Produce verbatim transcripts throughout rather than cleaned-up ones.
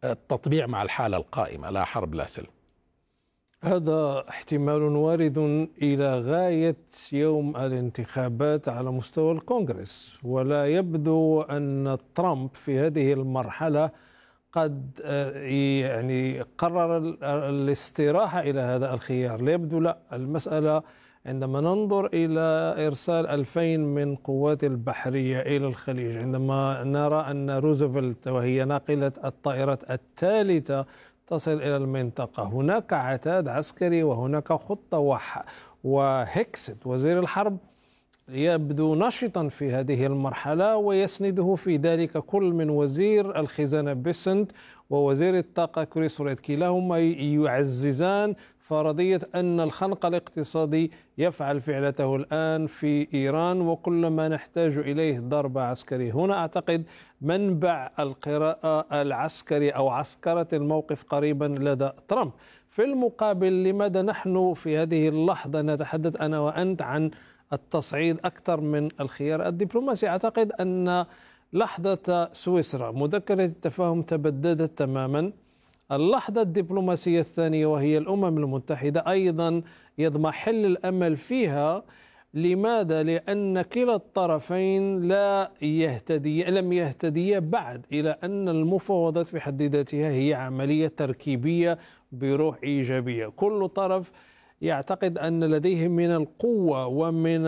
التطبيع مع الحالة القائمة لا حرب لا سلم؟ هذا احتمال وارد إلى غاية يوم الانتخابات على مستوى الكونغرس، ولا يبدو أن ترامب في هذه المرحلة قد يعني قرر الاستراحة إلى هذا الخيار. لا يبدو، لا، المسألة عندما ننظر إلى إرسال ألفين من قوات البحرية إلى الخليج، عندما نرى أن روزفلت وهي ناقلة الطائرات الثالثة تصل إلى المنطقة، هناك عتاد عسكري وهناك خطة. وح وهيكست وزير الحرب يبدو نشطا في هذه المرحلة، ويسنده في ذلك كل من وزير الخزانة بيسنت ووزير الطاقة كريس ريد، كلاهما يعززان فرضية أن الخنق الاقتصادي يفعل فعلته الآن في إيران، وكل ما نحتاج إليه ضربة عسكرية. هنا أعتقد منبع القراءة العسكري أو عسكرة الموقف قريبا لدى ترامب. في المقابل، لماذا نحن في هذه اللحظة نتحدث أنا وأنت عن التصعيد أكثر من الخيار الدبلوماسي؟ أعتقد أن لحظة سويسرا مذكرة التفاهم تبددت تماما. اللحظة الدبلوماسية الثانية وهي الأمم المتحدة أيضا يضمحل الأمل فيها. لماذا؟ لأن كلا الطرفين لا يهتدي لم يهتدي بعد إلى أن المفاوضات في حد ذاتها هي عملية تركيبية بروح إيجابية. كل طرف يعتقد أن لديه من القوة ومن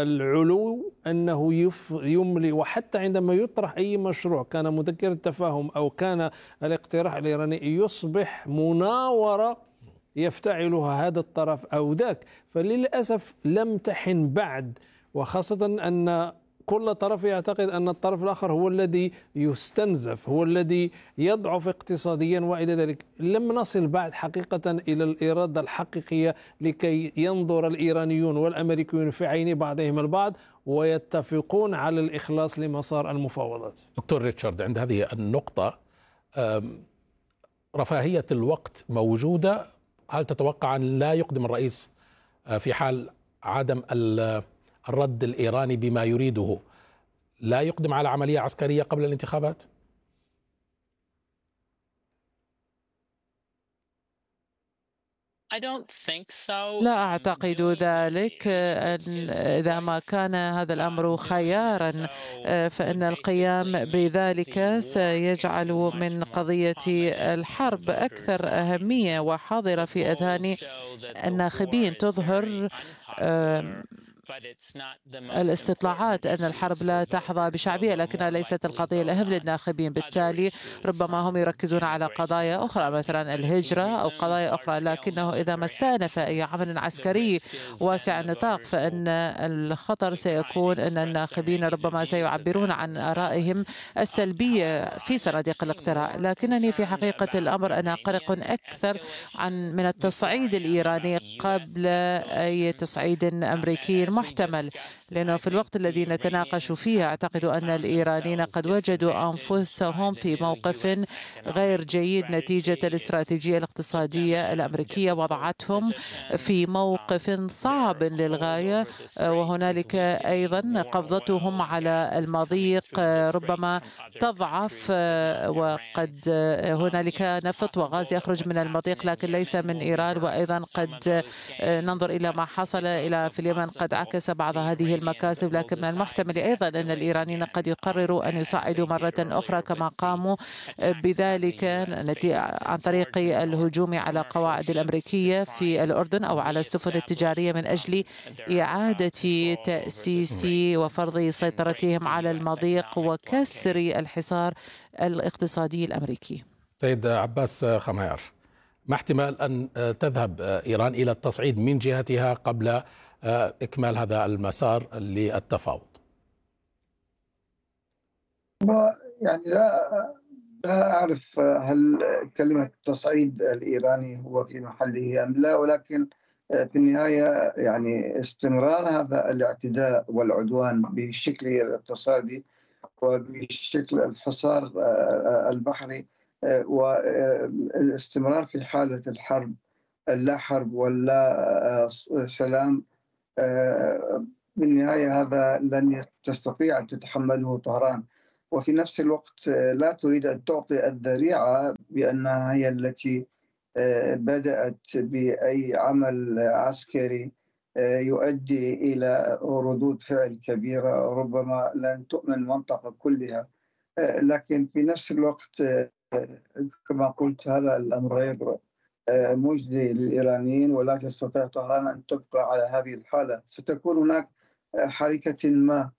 العلو أنه يملي، وحتى عندما يطرح أي مشروع كان مذكر التفاهم أو كان الاقتراح الإيراني يصبح مناورة يفتعلها هذا الطرف أو ذاك. فللأسف لم تحن بعد، وخاصة أن كل طرف يعتقد أن الطرف الآخر هو الذي يستنزف، هو الذي يضعف اقتصاديا وإلى ذلك. لم نصل بعد حقيقة إلى الإرادة الحقيقية لكي ينظر الإيرانيون والأمريكيون في عين بعضهم البعض ويتفقون على الإخلاص لمسار المفاوضات. دكتور ريتشارد، عند هذه النقطة رفاهية الوقت موجودة. هل تتوقع أن لا يقدم الرئيس في حال عدم الرد الإيراني بما يريده، لا يقدم على عملية عسكرية قبل الانتخابات؟ لا أعتقد ذلك. إذا ما كان هذا الأمر خيارا فإن القيام بذلك سيجعل من قضية الحرب أكثر أهمية وحاضرة في أذهان الناخبين. تظهر الاستطلاعات أن الحرب لا تحظى بشعبية، لكنها ليست القضية الأهم للناخبين. بالتالي ربما هم يركزون على قضايا أخرى مثلا الهجرة أو قضايا أخرى، لكنه إذا ما استأنف أي عمل عسكري واسع النطاق فإن الخطر سيكون أن الناخبين ربما سيعبرون عن آرائهم السلبية في صناديق الاقتراع. لكنني في حقيقة الأمر أنا قلق أكثر عن من التصعيد الإيراني قبل أي تصعيد أمريكي محتمل، لأنه في الوقت الذي نتناقش فيه أعتقد أن الإيرانيين قد وجدوا أنفسهم في موقف غير جيد نتيجة الاستراتيجية الاقتصادية الأمريكية وضعتهم في موقف صعب للغاية، وهنالك أيضا قبضتهم على المضيق ربما تضعف، وقد هنالك نفط وغاز يخرج من المضيق لكن ليس من إيران. وأيضا قد ننظر إلى ما حصل إلى في اليمن قد عكس بعض هذه المكاسب، لكن من المحتمل أيضا أن الإيرانيين قد يقرروا أن يصعدوا مرة أخرى كما قاموا بذلك عن طريق الهجوم على قواعد الأمريكية في الأردن أو على السفن التجارية من أجل إعادة تأسيس وفرض سيطرتهم على المضيق وكسر الحصار الاقتصادي الأمريكي. سيد عباس خميار، ما احتمال أن تذهب إيران إلى التصعيد من جهتها قبل إكمال هذا المسار للتفاوض؟ يعني لا لا أعرف هل كلمة تصعيد الإيراني هو في محله أم لا، ولكن في النهاية يعني استمرار هذا الاعتداء والعدوان بالشكل الاقتصادي وبشكل الحصار البحري والاستمرار في حالة الحرب، اللا حرب ولا سلام، بالنهاية هذا لن تستطيع أن تتحمله طهران. وفي نفس الوقت لا تريد أن تعطي الذريعة بأنها هي التي بدأت بأي عمل عسكري يؤدي إلى ردود فعل كبيرة ربما لن تؤمن المنطقة كلها. لكن في نفس الوقت كما قلت هذا الأمر غير مجدي للإيرانيين، ولا تستطيع طهران أن تبقى على هذه الحالة. ستكون هناك حركة ما،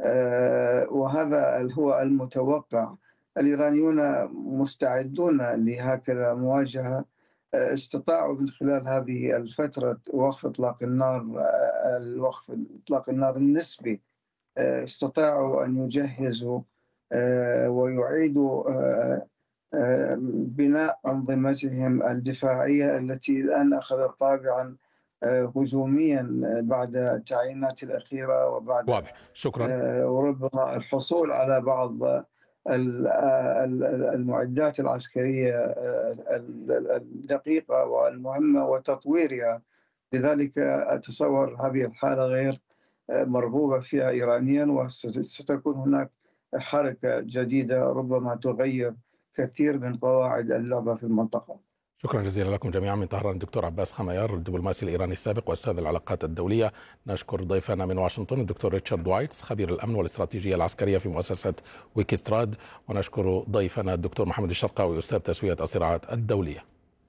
وهذا هو المتوقع. الإيرانيون مستعدون لهكذا مواجهة. استطاعوا من خلال هذه الفترة وقف إطلاق النار الوقف إطلاق النار النسبي، استطاعوا أن يجهزوا ويعيدوا بناء أنظمتهم الدفاعية التي الآن أخذت طابعا هجوميا بعد التعيينات الأخيرة وبعد واضح. شكرا. وربما الحصول على بعض المعدات العسكرية الدقيقة والمهمة وتطويرها. لذلك أتصور هذه الحالة غير مرغوبة فيها إيرانيا، وستكون هناك حركة جديدة ربما تغير كثير من قواعد اللعبة في المنطقة. شكرا جزيلا لكم جميعا من طهران الدكتور عباس خميار الدبلوماسي الإيراني السابق وأستاذ العلاقات الدولية. نشكر ضيفنا من واشنطن الدكتور ريتشارد وايتس خبير الأمن والاستراتيجية العسكرية في مؤسسة ويكستراد، ونشكر ضيفنا الدكتور محمد الشرقاوي أستاذ تسوية الصراعات الدولية.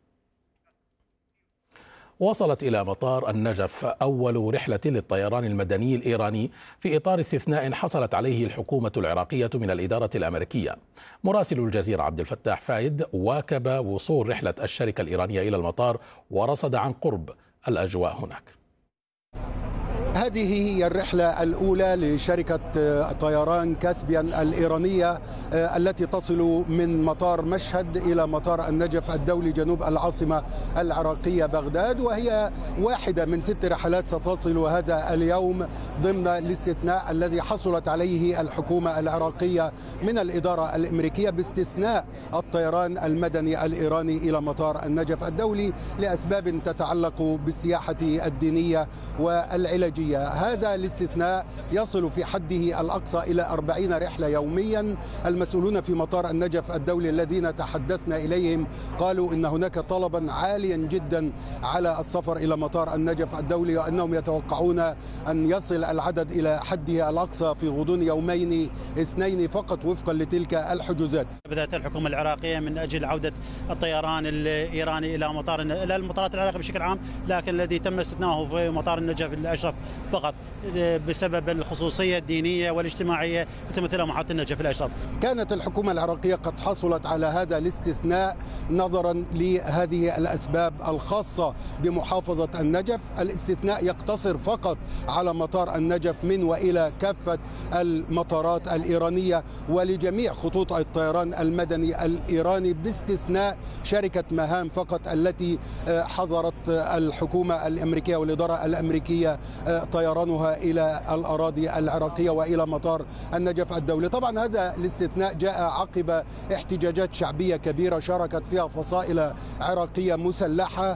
وصلت إلى مطار النجف أول رحلة للطيران المدني الإيراني في إطار استثناء حصلت عليه الحكومة العراقية من الإدارة الأمريكية. مراسل الجزيرة عبد الفتاح فايد واكب وصول رحلة الشركة الإيرانية إلى المطار ورصد عن قرب الأجواء هناك. هذه هي الرحلة الأولى لشركة طيران كاسبيان الإيرانية التي تصل من مطار مشهد إلى مطار النجف الدولي جنوب العاصمة العراقية بغداد، وهي واحدة من ست رحلات ستصل هذا اليوم ضمن الاستثناء الذي حصلت عليه الحكومة العراقية من الإدارة الأمريكية باستثناء الطيران المدني الإيراني إلى مطار النجف الدولي لأسباب تتعلق بالسياحة الدينية والعلاجية. هذا الاستثناء يصل في حده الأقصى إلى أربعين رحلة يوميا. المسؤولون في مطار النجف الدولي الذين تحدثنا إليهم قالوا إن هناك طلبا عاليا جدا على السفر إلى مطار النجف الدولي، وأنهم يتوقعون أن يصل العدد إلى حده الأقصى في غضون يومين اثنين فقط وفقا لتلك الحجوزات. بدأت الحكومة العراقية من أجل عودة الطيران الإيراني إلى مطار إلى المطارات العراقية بشكل عام، لكن الذي تم استثناؤه في مطار النجف الأشرف فقط بسبب الخصوصية الدينية والاجتماعية تمثلها محطة النجف الأشرف. كانت الحكومة العراقية قد حصلت على هذا الاستثناء نظرا لهذه الأسباب الخاصة بمحافظة النجف. الاستثناء يقتصر فقط على مطار النجف من وإلى كافة المطارات الإيرانية ولجميع خطوط الطيران المدني الإيراني باستثناء شركة مهام فقط التي حظرت الحكومة الأمريكية والإدارة الأمريكية طيرانها إلى الأراضي العراقية وإلى مطار النجف الدولي. طبعا هذا الاستثناء جاء عقب احتجاجات شعبية كبيرة شاركت فيها فصائل عراقية مسلحة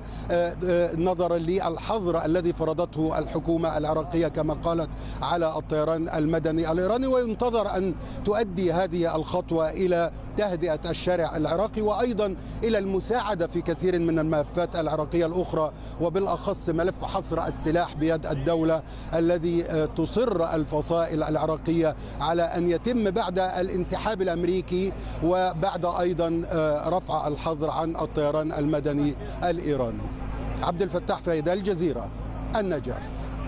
نظرا للحظر الذي فرضته الحكومة العراقية كما قالت على الطيران المدني الإيراني، وينتظر أن تؤدي هذه الخطوة إلى تهدئة الشارع العراقي وأيضا إلى المساعدة في كثير من الملفات العراقية الأخرى، وبالأخص ملف حصر السلاح بيد الدولة الذي تصر الفصائل العراقية على أن يتم بعد الانسحاب الأمريكي وبعد أيضا رفع الحظر عن الطيران المدني الإيراني. عبد الفتاح فايد، الجزيرة، النجف.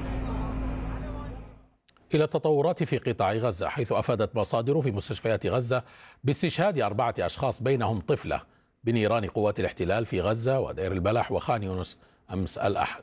إلى التطورات في قطاع غزة، حيث أفادت مصادر في مستشفيات غزة باستشهاد أربعة أشخاص بينهم طفلة بنيران قوات الاحتلال في غزة ودير البلح وخان يونس أمس الأحد.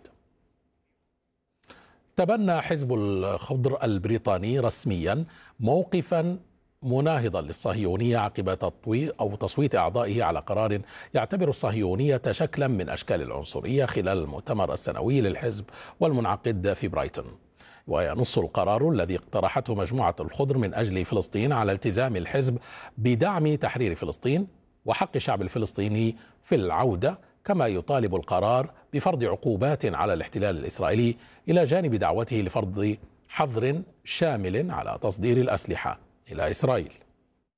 تبنى حزب الخضر البريطاني رسميا موقفا مناهضا للصهيونية عقب تطوير أو تصويت أعضائه على قرار يعتبر الصهيونية شكلا من أشكال العنصرية خلال المؤتمر السنوي للحزب والمنعقد في برايتون. وينص القرار الذي اقترحته مجموعة الخضر من أجل فلسطين على التزام الحزب بدعم تحرير فلسطين وحق الشعب الفلسطيني في العودة، كما يطالب القرار بفرض عقوبات على الاحتلال الإسرائيلي إلى جانب دعوته لفرض حظر شامل على تصدير الأسلحة إلى إسرائيل.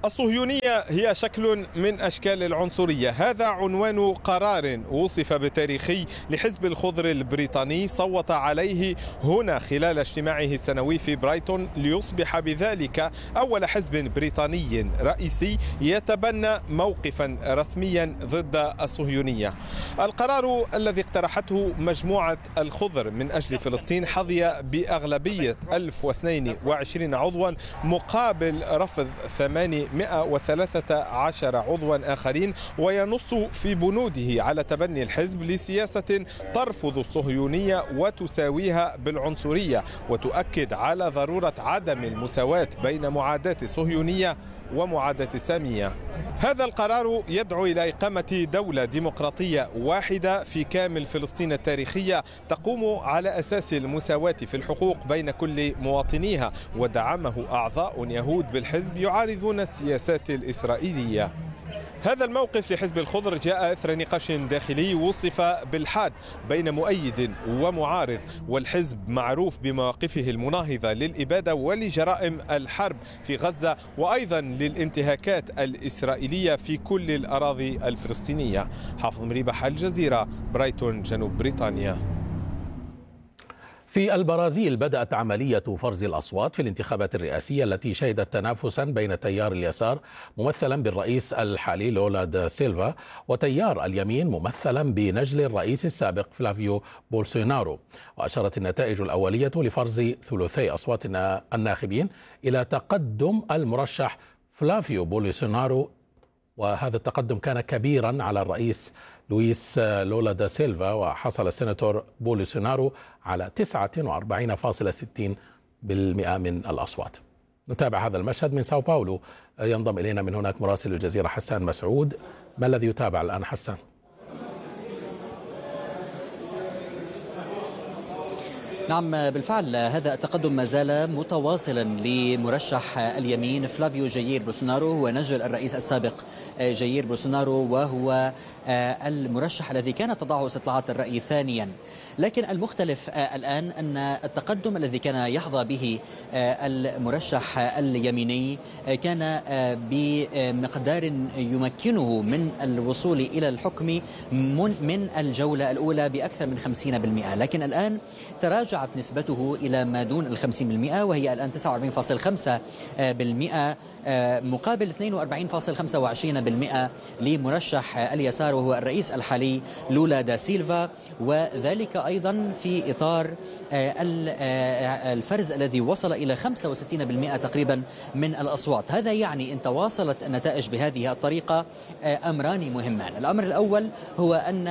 الصهيونية هي شكل من أشكال العنصرية. هذا عنوان قرار وصف بتاريخي لحزب الخضر البريطاني صوت عليه هنا خلال اجتماعه السنوي في برايتون، ليصبح بذلك أول حزب بريطاني رئيسي يتبنى موقفا رسميا ضد الصهيونية. القرار الذي اقترحته مجموعة الخضر من أجل فلسطين حظي بأغلبية ألف واثنين وعشرين عضوا مقابل رفض ثمانمائة وثلاثة عشر عضوا آخرين، وينص في بنوده على تبني الحزب لسياسة ترفض الصهيونية وتساويها بالعنصرية، وتؤكد على ضرورة عدم المساواة بين معاداة الصهيونية ومعاداة السامية. هذا القرار يدعو إلى إقامة دولة ديمقراطية واحدة في كامل فلسطين التاريخية تقوم على أساس المساواة في الحقوق بين كل مواطنيها، ودعمه أعضاء يهود بالحزب يعارضون السياسات الإسرائيلية. هذا الموقف لحزب الخضر جاء إثر نقاش داخلي وصف بالحاد بين مؤيد ومعارض، والحزب معروف بمواقفه المناهضة للإبادة ولجرائم الحرب في غزة، وأيضا للانتهاكات الإسرائيلية في كل الأراضي الفلسطينية. حافظ مريبح، الجزيرة، برايتون، جنوب بريطانيا. في البرازيل بدأت عملية فرز الأصوات في الانتخابات الرئاسية التي شهدت تنافسا بين تيار اليسار ممثلا بالرئيس الحالي لولا دا سيلفا وتيار اليمين ممثلا بنجل الرئيس السابق فلافيو بولسونارو. وأشارت النتائج الأولية لفرز ثلثي أصوات الناخبين إلى تقدم المرشح فلافيو بولسونارو، وهذا التقدم كان كبيرا على الرئيس لويس لولا دا سيلفا، وحصل السيناتور بولسونارو على تسعة وأربعين فاصلة ستين بالمئة من الأصوات. نتابع هذا المشهد من ساو باولو. ينضم إلينا من هناك مراسل الجزيرة حسان مسعود. ما الذي يتابع الآن حسان؟ نعم بالفعل، هذا التقدم ما زال متواصلا لمرشح اليمين فلافيو جايير بولسونارو ونجل الرئيس السابق جايير بولسونارو، وهو المرشح الذي كانت تضعه استطلاعات الرأي ثانيا. لكن المختلف الآن أن التقدم الذي كان يحظى به المرشح اليميني كان بمقدار يمكنه من الوصول إلى الحكم من الجولة الأولى بأكثر من خمسين بالمئة، لكن الآن تراجعت نسبته إلى ما دون الخمسين بالمئة، وهي الآن تسعة وأربعين فاصلة خمسة بالمئة مقابل اثنين وأربعين فاصلة خمسة وعشرين بالمئة لمرشح اليسار وهو الرئيس الحالي لولا دا سيلفا، وذلك أيضا في إطار الفرز الذي وصل إلى خمسة وستين بالمئة تقريبا من الأصوات. هذا يعني إن تواصلت النتائج بهذه الطريقة أمران مهمان. الأمر الأول هو أن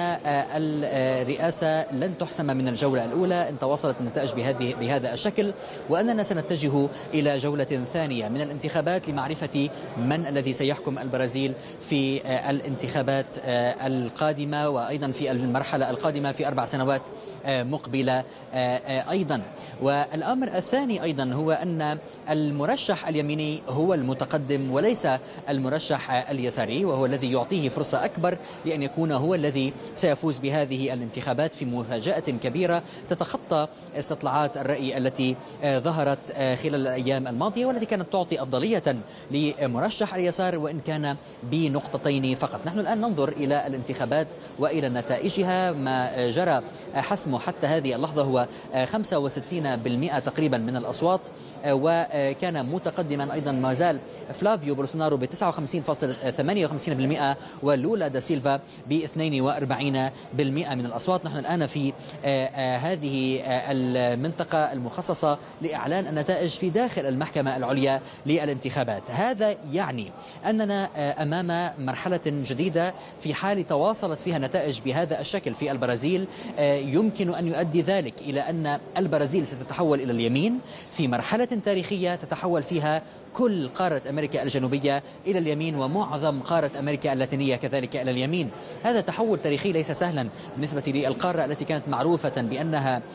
الرئاسة لن تحسم من الجولة الأولى إن تواصلت النتائج بهذه بهذا الشكل، وأننا سنتجه إلى جولة ثانية من الانتخابات لمعرفة من الذي سيحكم البرازيل في الانتخابات القادمة، وأيضا في المرحلة القادمة في أربع سنوات مقبلة أيضا. والأمر الثاني أيضا هو أن المرشح اليميني هو المتقدم وليس المرشح اليساري، وهو الذي يعطيه فرصة أكبر لأن يكون هو الذي سيفوز بهذه الانتخابات في مفاجأة كبيرة تتخطى استطلاعات الرأي التي ظهرت خلال الأيام الماضية، والتي كانت تعطي أفضلية لمرشح اليسار وإن كان بنقطتين فقط. نحن الآن ننظر إلى الانتخابات وإلى نتائجها. ما جرى حسمه حتى هذه اللحظة هو خمسة وستين بالمئة تقريبا من الأصوات، وكان متقدما أيضا ما زال فلافيو بولسونارو ب تسعة وخمسين فاصلة ثمانية وخمسين بالمئة ولولا دا سيلفا ب اثنين وأربعين بالمئة من الأصوات. نحن الآن في هذه المنطقة المخصصة لإعلان النتائج في داخل المحكمة العليا للانتخابات. هذا يعني أننا أمام مرحلة جديدة في حال تواصلت فيها نتائج بهذا الشكل في البرازيل. يمكن أن يؤدي ذلك إلى أن البرازيل ستتحول إلى اليمين في مرحلة تاريخية تتحول فيها كل قارة أمريكا الجنوبية إلى اليمين، ومعظم قارة أمريكا اللاتينية كذلك إلى اليمين. هذا تحول تاريخي ليس سهلا بالنسبة للقارة التي كانت معروفة بأنها ذات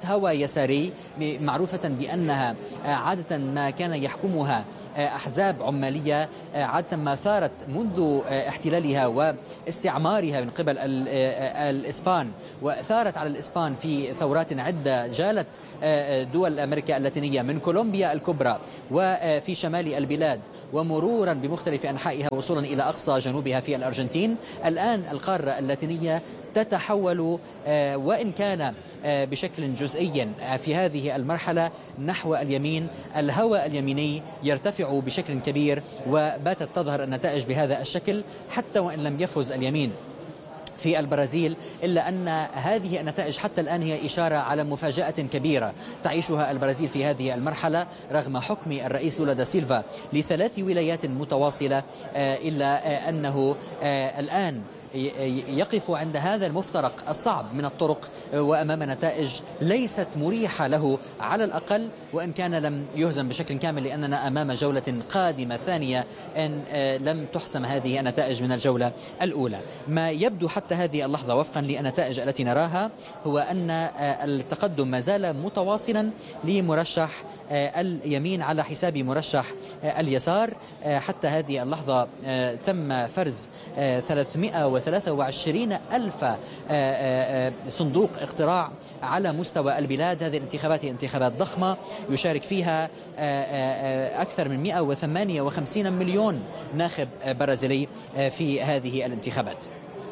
هوى يساري معروفة بأنها عادة ما كان يحكمها أحزاب عمالية عادة ما ثارت منذ احتلالها واستعمارها من قبل الإسبان، وثارت على الإسبان في ثورات عدة جالت دول أمريكا اللاتينية من كولومبيا الكبرى وفي شمال البلاد ومرورا بمختلف أنحائها وصولا إلى أقصى جنوبها في الأرجنتين. الآن القارة اللاتينية تتحول وإن كان بشكل جزئي في هذه المرحلة نحو اليمين. الهوى اليميني يرتفع بشكل كبير وباتت تظهر النتائج بهذا الشكل حتى وإن لم يفز اليمين في البرازيل، إلا أن هذه النتائج حتى الآن هي إشارة على مفاجأة كبيرة تعيشها البرازيل في هذه المرحلة رغم حكم الرئيس لولا دا سيلفا لثلاث ولايات متواصلة، إلا أنه الآن يقف عند هذا المفترق الصعب من الطرق وأمام نتائج ليست مريحة له على الأقل، وإن كان لم يهزم بشكل كامل لأننا أمام جولة قادمة ثانية إن لم تحسم هذه النتائج من الجولة الأولى. ما يبدو حتى هذه اللحظة وفقا للنتائج التي نراها هو أن التقدم ما زال متواصلا لمرشح اليمين على حساب مرشح اليسار. حتى هذه اللحظة تم فرز ثلاثمئة وثلاثة وعشرين ألف صندوق اقتراع على مستوى البلاد. هذه الانتخابات هي انتخابات ضخمة يشارك فيها أكثر من مئة وثمانية وخمسين مليون ناخب برازيلي في هذه الانتخابات.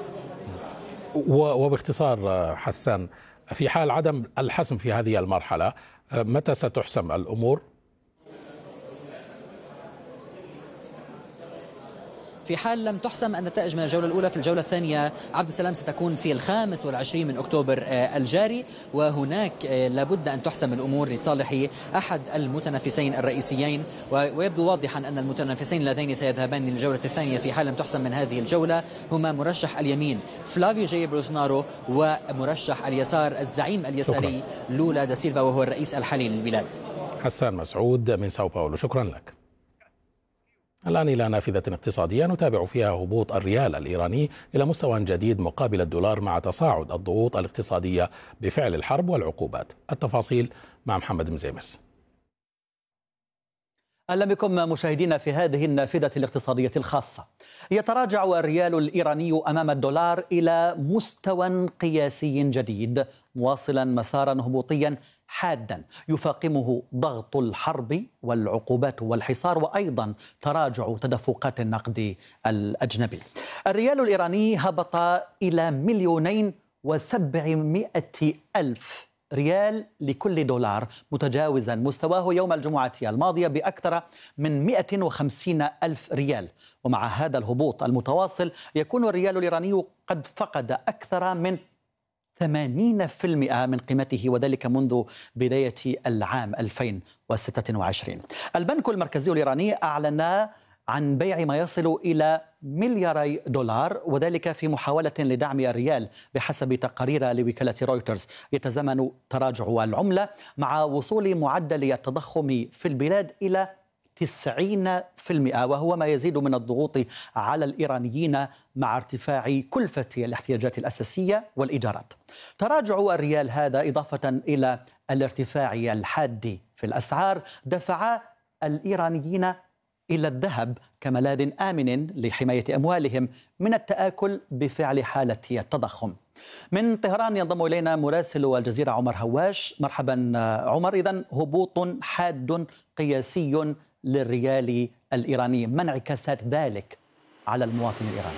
وباختصار حسان، في حال عدم الحسم في هذه المرحلة متى ستحسم الأمور؟ في حال لم تحسم النتائج من الجولة الأولى في الجولة الثانية عبد السلام ستكون في الخامس والعشرين من أكتوبر الجاري، وهناك لابد أن تحسم الأمور لصالح أحد المتنافسين الرئيسيين، ويبدو واضحا أن المتنافسين اللذين سيذهبان للجولة الثانية في حال لم تحسم من هذه الجولة هما مرشح اليمين فلافيو جاير بولسونارو ومرشح اليسار الزعيم اليساري شكرا. لولا دا سيلفا وهو الرئيس الحالي للبلاد. حسان مسعود من ساو باولو، شكرا لك. الآن إلى نافذة اقتصادية نتابع فيها هبوط الريال الإيراني إلى مستوى جديد مقابل الدولار مع تصاعد الضغوط الاقتصادية بفعل الحرب والعقوبات. التفاصيل مع محمد مزيمس. أهلا بكم مشاهدينا في هذه النافذة الاقتصادية الخاصة. يتراجع الريال الإيراني أمام الدولار إلى مستوى قياسي جديد مواصلا مسارا هبوطيا حادا يفاقمه ضغط الحرب والعقوبات والحصار وأيضا تراجع تدفقات النقد الأجنبي. الريال الإيراني هبط إلى مليونين وسبعمائة ألف ريال لكل دولار، متجاوزا مستواه يوم الجمعة الماضية بأكثر من مئة وخمسين ألف ريال. ومع هذا الهبوط المتواصل يكون الريال الإيراني قد فقد أكثر من ثمانين بالمئة من قيمته، وذلك منذ بداية العام ألفين وستة وعشرين. البنك المركزي الإيراني أعلن عن بيع ما يصل إلى ملياري دولار، وذلك في محاولة لدعم الريال بحسب تقارير لوكالة رويترز. يتزامن تراجع العملة مع وصول معدل التضخم في البلاد إلى تسعين بالمئة، وهو ما يزيد من الضغوط على الإيرانيين مع ارتفاع كلفة الاحتياجات الأساسية والإيجارات. تراجع الريال هذا إضافة إلى الارتفاع الحاد في الأسعار دفع الإيرانيين إلى الذهب كملاذ آمن لحماية أموالهم من التآكل بفعل حالة التضخم. من طهران ينضم إلينا مراسل الجزيرة عمر هواش. مرحبا عمر. إذن هبوط حاد قياسي للريال الإيراني، ما انعكاسات ذلك على المواطن الإيراني؟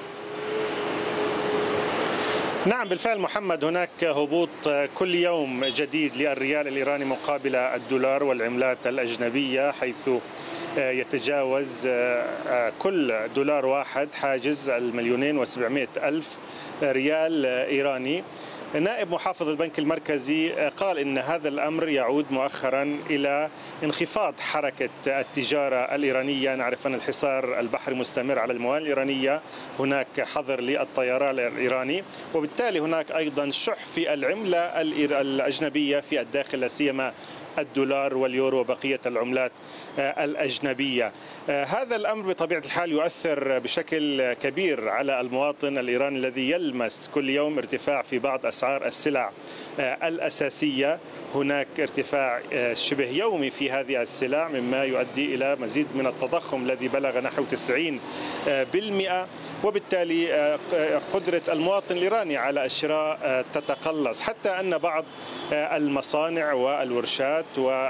نعم بالفعل محمد، هناك هبوط كل يوم جديد للريال الإيراني مقابل الدولار والعملات الأجنبية، حيث يتجاوز كل دولار واحد حاجز المليونين وسبعمائة ألف ريال إيراني. نائب محافظ البنك المركزي قال إن هذا الأمر يعود مؤخرا إلى انخفاض حركة التجارة الإيرانية. نعرف أن الحصار البحري مستمر على الموانئ الإيرانية، هناك حظر للطيران الإيراني، وبالتالي هناك أيضا شح في العملة الأجنبية في الداخل، لا سيما الدولار واليورو وبقية العملات الأجنبية. هذا الأمر بطبيعة الحال يؤثر بشكل كبير على المواطن الإيراني الذي يلمس كل يوم ارتفاع في بعض أسعار السلع الأساسية. هناك ارتفاع شبه يومي في هذه السلع مما يؤدي إلى مزيد من التضخم الذي بلغ نحو تسعين بالمئة، وبالتالي قدرة المواطن الإيراني على الشراء تتقلص، حتى أن بعض المصانع والورشات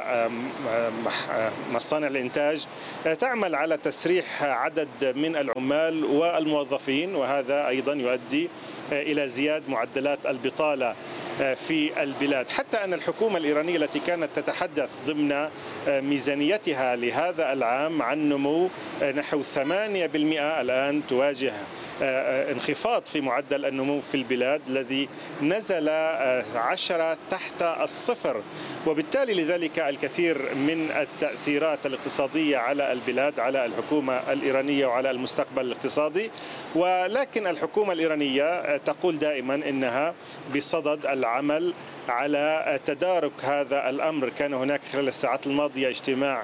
ومصانع الإنتاج تعمل على تسريح عدد من العمال والموظفين، وهذا أيضا يؤدي إلى زيادة معدلات البطالة في البلاد. حتى أن الحكومة الإيرانية التي كانت تتحدث ضمن ميزانيتها لهذا العام عن نمو نحو ثمانية بالمئة الآن تواجه انخفاض في معدل النمو في البلاد الذي نزل عشرة تحت الصفر، وبالتالي لذلك الكثير من التأثيرات الاقتصادية على البلاد، على الحكومة الإيرانية وعلى المستقبل الاقتصادي. ولكن الحكومة الإيرانية تقول دائما إنها بصدد العمل على تدارك هذا الأمر. كان هناك خلال الساعات الماضية اجتماع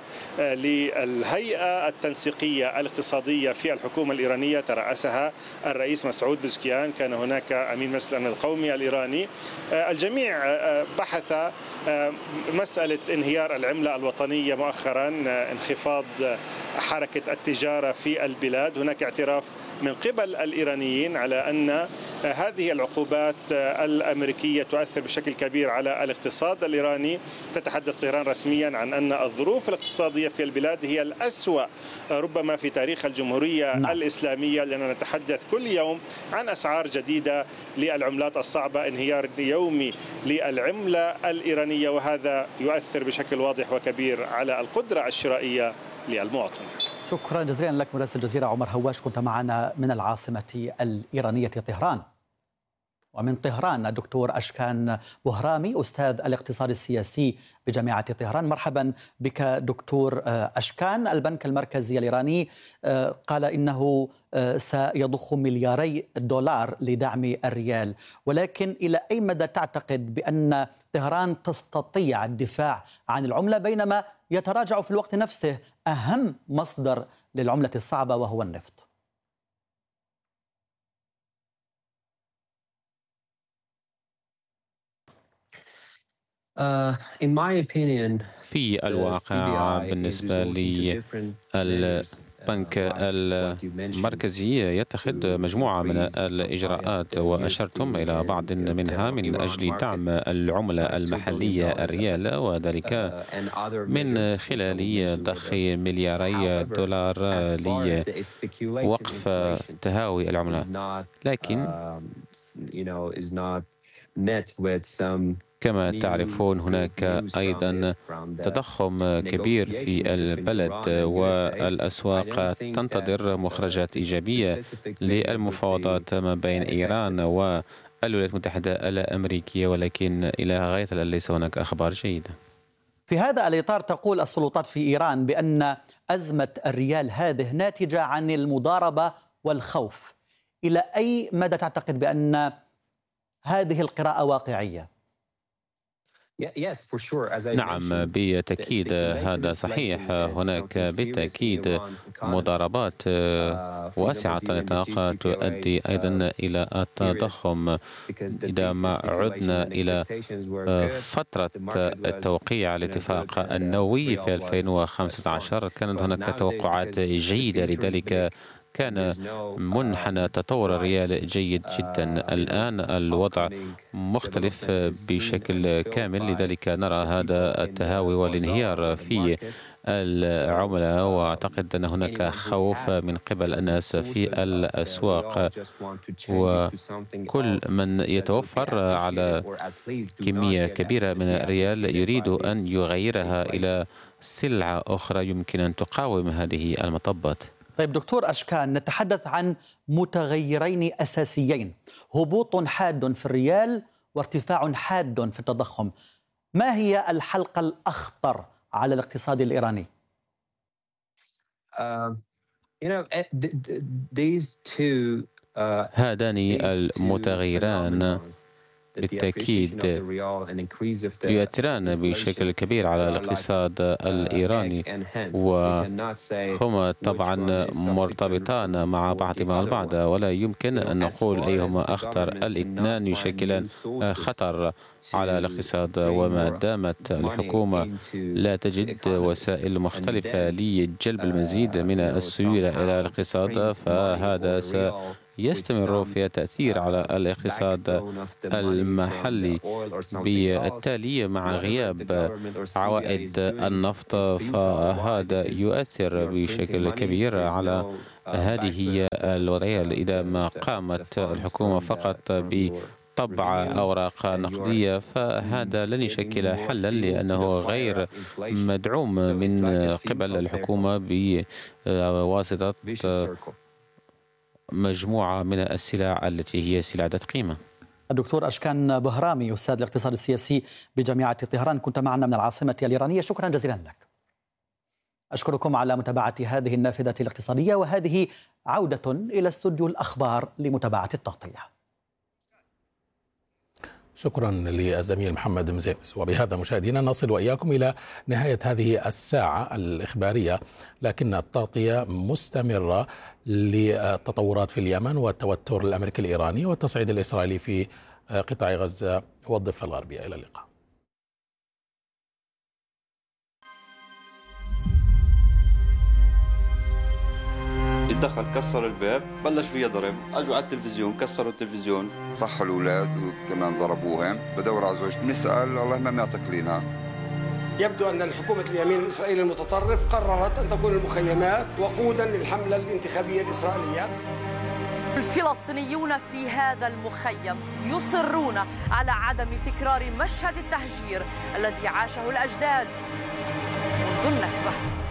للهيئة التنسيقية الاقتصادية في الحكومة الإيرانية ترأسها الرئيس مسعود بزكيان، كان هناك أمين مجلس الأمن القومي الإيراني. الجميع بحث مسألة انهيار العملة الوطنية مؤخرا، انخفاض حركة التجارة في البلاد. هناك اعتراف من قبل الإيرانيين على أن هذه العقوبات الأمريكية تؤثر بشكل كبير على الاقتصاد الإيراني. تتحدث طهران رسميا عن أن الظروف الاقتصادية في البلاد هي الأسوأ ربما في تاريخ الجمهورية نعم. الإسلامية، لأننا نتحدث كل يوم عن أسعار جديدة للعملات الصعبة، انهيار يومي للعملة الإيرانية، وهذا يؤثر بشكل واضح وكبير على القدرة الشرائية للمواطن. شكرا جزيلا لك مراسل الجزيرة عمر هواش، كنت معنا من العاصمة الإيرانية طهران. ومن طهران الدكتور أشكان بهرامي أستاذ الاقتصاد السياسي بجامعة طهران. مرحبا بك دكتور أشكان. البنك المركزي الإيراني قال إنه سيضخ ملياري دولار لدعم الريال، ولكن إلى أي مدى تعتقد بأن طهران تستطيع الدفاع عن العملة بينما يتراجع في الوقت نفسه أهم مصدر للعملة الصعبة وهو النفط؟ في الواقع بالنسبة لي البنك المركزي يتخذ مجموعة من الإجراءات، وأشرتم إلى بعض منها من أجل دعم العملة المحلية الريال، وذلك من خلال ضخ ملياري دولار لوقف تهاوي العملة. لكن كما تعرفون هناك أيضا تضخم كبير في البلد، والأسواق تنتظر مخرجات إيجابية للمفاوضات ما بين إيران والولايات المتحدة الأمريكية، ولكن إلى غاية الآن ليس هناك أخبار جيدة. في هذا الإطار تقول السلطات في إيران بأن أزمة الريال هذه ناتجة عن المضاربة والخوف. إلى أي مدى تعتقد بأن هذه القراءة واقعية؟ نعم بالتأكيد هذا صحيح. هناك بالتأكيد مضاربات واسعة النطاق تؤدي أيضا إلى التضخم. إذا ما عدنا إلى فترة التوقيع الاتفاق النووي في ألفين وخمسة عشر كانت هناك توقعات جيدة، لذلك كان منحنى تطور الريال جيد جدا. الآن الوضع مختلف بشكل كامل، لذلك نرى هذا التهاوي والانهيار في العملة، وأعتقد أن هناك خوف من قبل الناس في الأسواق، وكل من يتوفر على كمية كبيرة من الريال يريد أن يغيرها إلى سلعة أخرى يمكن أن تقاوم هذه المطبات. طيب دكتور أشكان، نتحدث عن متغيرين أساسيين، هبوط حاد في الريال وارتفاع حاد في التضخم. ما هي الحلقة الأخطر على الاقتصاد الإيراني؟ هذان المتغيران بالتأكيد يؤثران بشكل كبير على الاقتصاد الإيراني، وهما طبعا مرتبطان مع بعضهما البعض، ولا يمكن أن نقول أيهما أخطر. الاثنان يشكلان خطر على الاقتصاد، وما دامت الحكومة لا تجد وسائل مختلفة لجلب المزيد من السيولة إلى الاقتصاد فهذا سيستمر في التأثير على الاقتصاد المحلي. بالتالي مع غياب عوائد النفط فهذا يؤثر بشكل كبير على هذه الوضعية. إذا ما قامت الحكومة فقط ب طبع أوراق نقدية فهذا لن يشكل حلا، لأنه غير مدعوم من قبل الحكومة بواسطة مجموعة من السلع التي هي سلع ذات قيمة. الدكتور أشكان بهرامي أستاذ الاقتصاد السياسي بجامعة طهران، كنت معنا من العاصمة الإيرانية، شكرا جزيلا لك. أشكركم على متابعة هذه النافذة الاقتصادية، وهذه عودة إلى استوديو الأخبار لمتابعة التغطية. شكرا للزميل محمد مزيمس. وبهذا مشاهدينا نصل وإياكم إلى نهاية هذه الساعة الإخبارية، لكن التغطية مستمرة للتطورات في اليمن والتوتر الأمريكي الإيراني والتصعيد الإسرائيلي في قطاع غزة والضفة الغربية. إلى اللقاء. دخل كسر الباب بلش فيها ضرب، اجوا على التلفزيون كسروا التلفزيون، صحوا الاولاد وكمان ضربوهم. بدور على زوجتي بنسال والله ما معطيك لينا. يبدو ان الحكومه اليمين الاسرائيلي المتطرف قررت ان تكون المخيمات وقودا للحمله الانتخابيه الاسرائيليه. الفلسطينيون في هذا المخيم يصرون على عدم تكرار مشهد التهجير الذي عاشه الاجداد منذ النكبه.